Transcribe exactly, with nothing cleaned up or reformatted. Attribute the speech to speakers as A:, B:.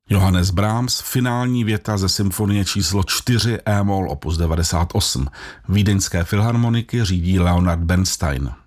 A: Johannes Brahms, finální věta ze symfonie číslo čtyři E-moll opus devadesát osm. Vídeňské filharmoniky řídí Leonard Bernstein.